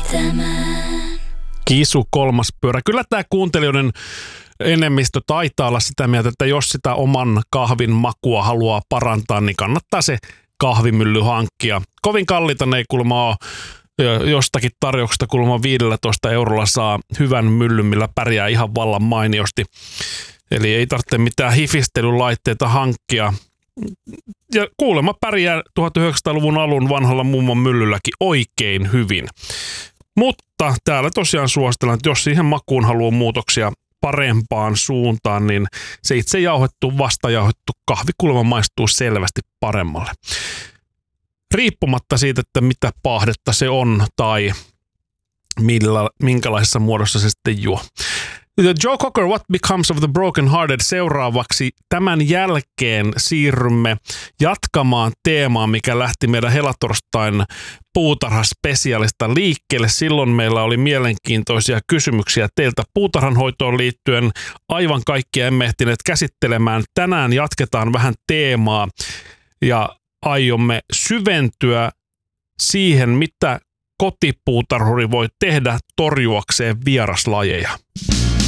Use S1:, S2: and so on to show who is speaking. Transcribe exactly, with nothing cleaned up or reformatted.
S1: Kisu kolmas pyörä. Kyllä tämä kuuntelijoiden enemmistö taitaa olla sitä mieltä, että jos sitä oman kahvin makua haluaa parantaa, niin kannattaa se kahvimylly hankkia. Kovin kalliita ne ei kuulemma ole. Jostakin tarjouksesta kuulemma viisitoista eurolla saa hyvän myllyn, millä pärjää ihan vallan mainiosti. Eli ei tarvitse mitään hifistelylaitteita hankkia. Ja kuulemma pärjää tuhatyhdeksänsataaluvun alun vanhalla mummon myllylläkin oikein hyvin. Mutta täällä tosiaan suositellaan, että jos siihen makuun haluaa muutoksia parempaan suuntaan, niin se itse jauhettu, vastajauhettu kahvi kuulemma maistuu selvästi paremmalle. Riippumatta siitä, että mitä paahdetta se on tai millä, minkälaisessa muodossa se sitten juo. Joe Cocker, What Becomes of the Broken Hearted? Seuraavaksi tämän jälkeen siirrymme jatkamaan teemaa, mikä lähti meidän helatorstain puutarhaspesiaalista liikkeelle. Silloin meillä oli mielenkiintoisia kysymyksiä teiltä puutarhanhoitoon liittyen. Aivan kaikkia emme ehtineet käsittelemään. Tänään jatketaan vähän teemaa ja aiomme syventyä siihen, mitä kotipuutarhuri voi tehdä torjuakseen vieraslajeja.